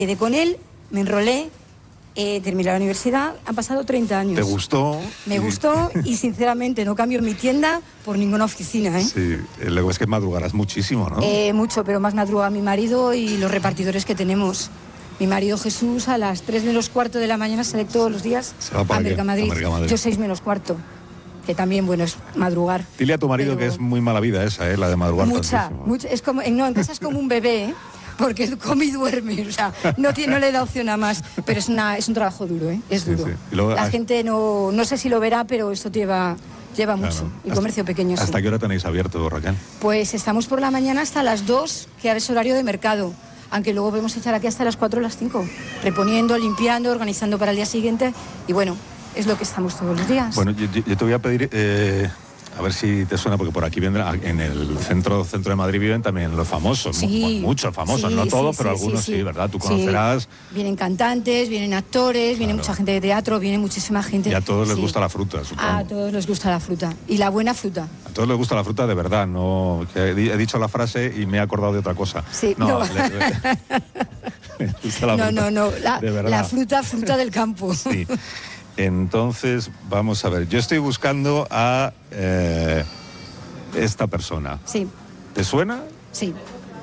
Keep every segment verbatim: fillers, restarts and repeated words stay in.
Quedé con él, me enrolé, eh, terminé la universidad, han pasado treinta años. ¿Te gustó? Me gustó y sinceramente no cambio mi tienda por ninguna oficina, ¿eh? Sí, luego es que madrugarás muchísimo, ¿no? Eh, mucho, pero más madruga mi marido y los repartidores que tenemos. Mi marido Jesús a las tres menos cuarto de la mañana sale todos los días Se va para a qué? Mercamadrid. A Mercamadrid. Yo seis menos cuarto, que también, bueno, es madrugar. Dile a tu marido pero... que es muy mala vida esa, ¿eh? La de madrugar Mucha, tantísimo. mucha, es como, no, en casa es como un bebé, ¿eh? Porque él come y duerme, o sea, no, tiene, no le da opción a más, pero es, una, es un trabajo duro, ¿eh? Es Sí, duro. sí. Y luego, la ah, gente no, no sé si lo verá, pero esto lleva, lleva claro. mucho. El Hasta- comercio pequeño, sí. ¿Hasta qué hora tenéis abierto, Raquel? Pues estamos por la mañana hasta las dos, que ahora es horario de mercado, aunque luego podemos echar aquí hasta las cuatro o las cinco, reponiendo, limpiando, organizando para el día siguiente, y bueno, es lo que estamos todos los días. Bueno, yo, yo- yo te voy a pedir, eh, a ver si te suena, porque por aquí vienen, en el centro, centro de Madrid viven también los famosos, Sí, mu- muchos famosos, sí, no sí, todos, sí, pero sí, algunos sí, sí. ¿verdad? Tú Sí. conocerás, Vienen cantantes, vienen actores, viene Claro. mucha gente de teatro, viene muchísima gente. y a todos les Sí. gusta la fruta, supongo. A todos les gusta la fruta. Y la buena fruta. A todos les gusta la fruta de verdad, no. Que he, di- he dicho la frase y me he acordado de otra cosa. Sí, no. no. le- le- le gusta la No, fruta, no, no. La, de verdad. la fruta, fruta del campo. Sí. Entonces, vamos a ver. Yo estoy buscando a eh, esta persona. Sí, ¿Te suena? sí,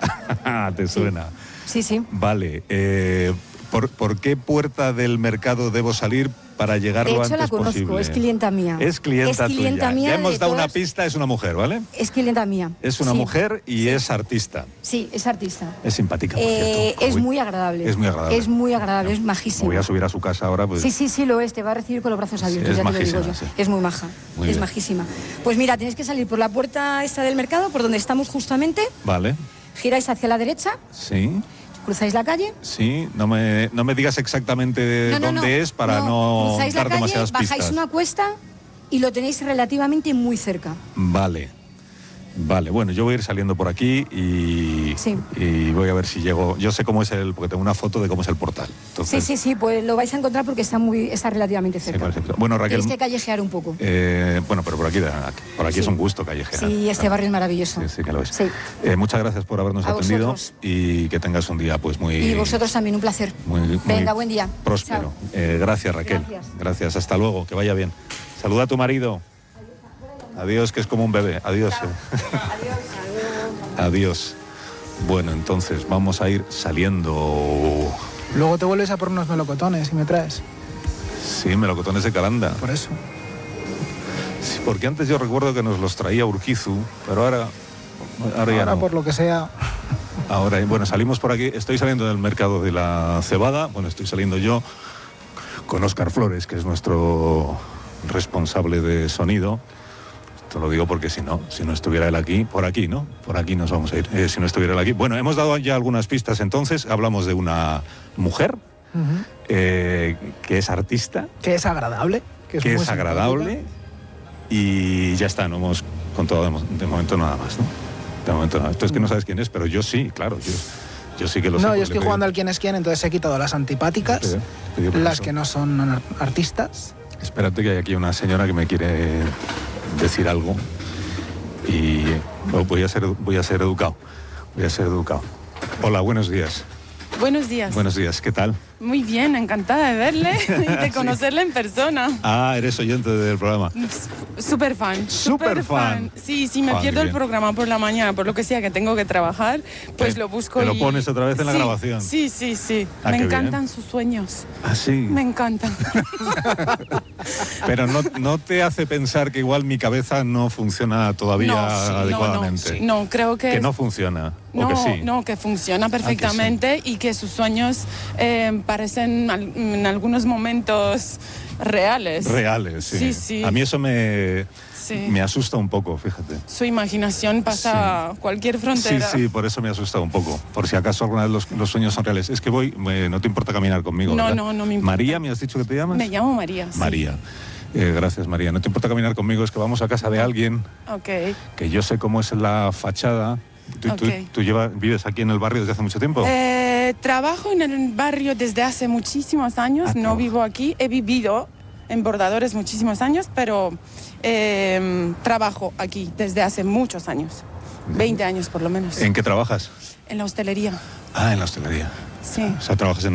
¿Te suena? sí, sí. Vale. eh, ¿por, por qué puerta del mercado debo salir para llegar De lo hecho, antes la conozco, posible? es clienta mía. Es clienta Es clienta tuya. mía Ya hemos de dado una todas- pista, es una mujer, ¿vale? Es clienta mía. Es una Sí. mujer y es artista. Sí, es artista. Es simpática, por Eh, cierto. es Uy, muy agradable. Es muy agradable. Es muy agradable, es Me majísima. voy a subir a su casa ahora, pues. Sí, sí, sí, lo es. Te va a recibir con los brazos abiertos, es ya te lo digo majísima, yo. sí. Es muy maja. Muy es bien. majísima. Pues mira, tenéis que salir por la puerta esta del mercado, por donde estamos justamente. Vale. Giráis hacia la derecha, Sí. cruzáis la calle. Sí. No me, no me digas exactamente No, no, dónde no. es para no, Cruzáis la dar calle, demasiadas bajáis pistas. una cuesta y lo tenéis relativamente muy cerca. Vale. Vale, bueno, yo voy a ir saliendo por aquí y, Sí. y voy a ver si llego. Yo sé cómo es el, porque tengo una foto de cómo es el portal. Sí, Entonces, sí, sí, pues lo vais a encontrar porque está muy, está relativamente sí, cerca. por ejemplo. Bueno, Raquel. Tenéis que callejear un poco. eh, bueno, pero por aquí, por aquí Sí. es un gusto callejear. Sí, este Claro. barrio es maravilloso. Sí, sí que lo es. Sí. Eh, muchas gracias por habernos A atendido vosotros. y que tengas un día pues muy... Y vosotros también, un placer. Muy, muy Venga, buen día. próspero. Chao. Eh, gracias, Raquel. Gracias. Gracias. Hasta luego. Que vaya bien. Saluda a tu marido. Adiós, que es como un bebé. Adiós. eh. Adiós. Bueno, entonces vamos a ir saliendo. Luego te vuelves a por unos melocotones y me traes. Sí, melocotones de Calanda. Por eso. Sí, porque antes yo recuerdo que nos los traía Urquizu, pero ahora, ahora ya Ahora, no. por lo que sea, Ahora, bueno, salimos por aquí. Estoy saliendo del mercado de la cebada. Bueno, estoy saliendo yo con Óscar Flores, que es nuestro responsable de sonido. Esto lo digo porque si no, si no estuviera él aquí, por aquí, ¿no? Por aquí nos vamos a ir. Eh, si no estuviera él aquí. Bueno, hemos dado ya algunas pistas entonces. Hablamos de una mujer ujú, eh, que es artista, que es agradable. Que es, que muy es agradable y ya está. No hemos contado de, mo- de momento nada más, ¿no? De momento nada. Esto es que no sabes quién es, pero yo sí, claro. Yo, yo sí que lo sé. No, porque yo le estoy pedí- jugando al quién es quién, entonces he quitado las antipáticas, le pedí las permiso. que no son ar- artistas. Espérate, que hay aquí una señora que me quiere decir algo y bueno, voy a ser voy a ser educado. Voy a ser educado. Hola, buenos días. Buenos días. Buenos días, ¿qué tal? Muy bien, encantada de verle y de conocerle en persona. Ah, eres oyente del programa. Súper fan. Súper fan. Sí, sí, me Ah, qué pierdo el bien. programa por la mañana, por lo que sea que tengo que trabajar, pues Te- lo busco te lo y... pones otra vez en la Sí, grabación. Sí, sí, sí. Ah, me qué encantan bien. sus sueños. Ah, sí. Me encantan. Pero no, no te hace pensar que igual mi cabeza no funciona todavía No, sí, no, adecuadamente. no, no, creo que... Que no funciona. No, o que sí. no, que funciona perfectamente y que sus sueños eh, parecen al- en algunos momentos reales. Reales, sí. Sí, sí. A mí eso me, Sí. me asusta un poco, fíjate. Su imaginación pasa cualquier Sí, frontera. sí, por eso me asusta un poco. Por si acaso alguna vez los, los sueños son reales. Es que voy, me- no te importa caminar conmigo, No, ¿verdad? no, no me importa. María, ¿me has dicho que te llamas? Me llamo María. sí. María. Eh, gracias, María. No te importa caminar conmigo, es que vamos a casa de alguien Ok. que yo sé cómo es la fachada. ¿Tú, tú- Ok. tú llevas- vives aquí en el barrio desde hace mucho tiempo? Eh, trabajo en el barrio desde hace muchísimos años. Ah, no trabaja. vivo aquí. He vivido en Bordadores muchísimos años, pero eh, trabajo aquí desde hace muchos años. veinte años por lo menos. ¿En qué trabajas? En la hostelería. Ah, en la hostelería. Sí. O sea, trabajas en